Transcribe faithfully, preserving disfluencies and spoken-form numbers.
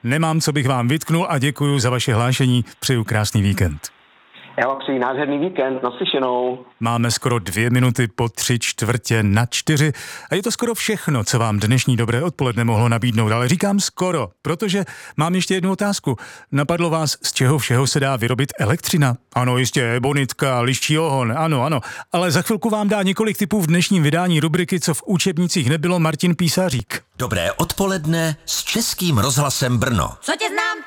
Nemám, co bych vám vytknul a děkuji za vaše hlášení. Přeju krásný víkend. Já vám přeji nádherný víkend, naslyšenou. Máme skoro dvě minuty po tři čtvrtě na čtyři a je to skoro všechno, co vám dnešní dobré odpoledne mohlo nabídnout, ale říkám skoro, protože mám ještě jednu otázku. Napadlo vás, z čeho všeho se dá vyrobit elektřina? Ano, jistě, bonitka, liščí ohon, ano, ano, ale za chvilku vám dá několik tipů v dnešním vydání rubriky Co v učebnicích nebylo Martin Písařík. Dobré odpoledne s Českým rozhlasem Brno. Co tě znám,